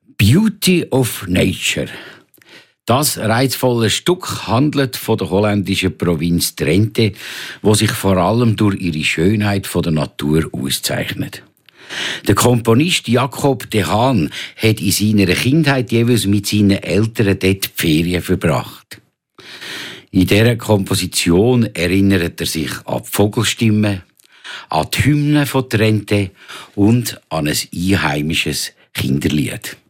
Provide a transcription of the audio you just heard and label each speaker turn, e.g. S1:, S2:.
S1: Beauty of Nature. Das reizvolle Stück handelt von der holländischen Provinz Drenthe, wo sich vor allem durch ihre Schönheit von der Natur auszeichnet. Der Komponist Jacob de Haan hat in seiner Kindheit jeweils mit seinen Eltern dort die Ferien verbracht. In dieser Komposition erinnert er sich an die Vogelstimmen, an die Hymne von Drenthe und an ein einheimisches Kinderlied.